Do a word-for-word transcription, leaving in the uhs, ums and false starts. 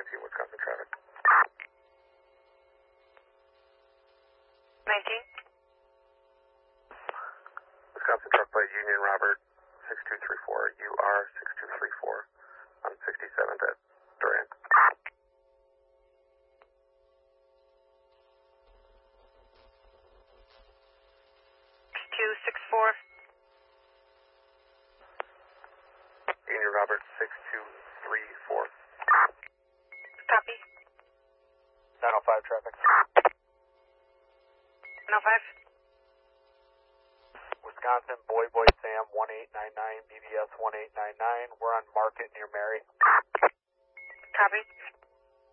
nineteen Wisconsin traffic. nineteen. Wisconsin truck plate Union Robert six two three four, U R six two three four on sixty-seventh at Durant. six two six four. Union Robert six two three four. Copy. nine oh five traffic. nine oh five. Wisconsin Boy Boy Sam one eight nine nine, B B S one eight nine nine. We're on Market near Mary. Copy.